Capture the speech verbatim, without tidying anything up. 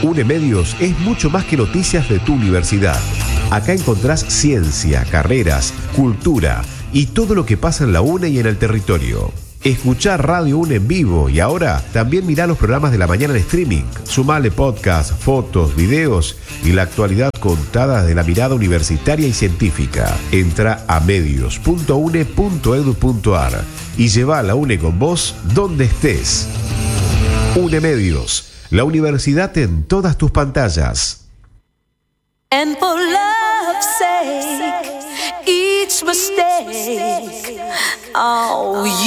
UNEMedios es mucho más que noticias de tu universidad. Acá encontrás ciencia, carreras, cultura y todo lo que pasa en la UNE y en el territorio. Escuchá Radio UNE en vivo y ahora también mirá los programas de la mañana en streaming. Sumale podcast, fotos, videos y la actualidad contada desde la mirada universitaria y científica. Entra a medios punto une punto edu punto ar y lleva a la UNE con vos donde estés. UNEMedios, la universidad en todas tus pantallas. And for love's sake, each mistake, oh,